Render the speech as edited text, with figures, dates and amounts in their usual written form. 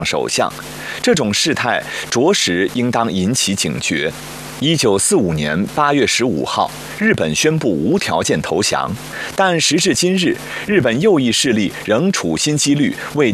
首相，这种事态着实应当引起警觉。1945年8月15号，日本宣布无条件投降，但时至今日，日本右翼势力仍处心积虑为